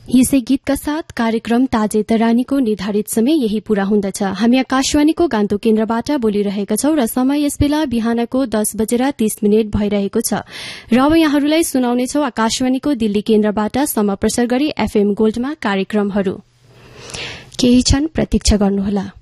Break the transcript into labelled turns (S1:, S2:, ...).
S1: यसै गीतका साथ कार्यक्रम ताजे तरानीको निर्धारित समय यही पूरा हुँदछ। हामी आकाशवाणीको गान्तोक केन्द्रबाट बोलिरहेका छौं र समय यसबेला बिहानको 10:30 भइरहेको छ र अब यहाँहरूलाई सुनाउनेछौ आकाशवाणीको दिल्ली केन्द्रबाट समप्रसार गरी एफएम गोल्डमा कार्यक्रमहरू। केही क्षण प्रतीक्षा गर्नुहोला।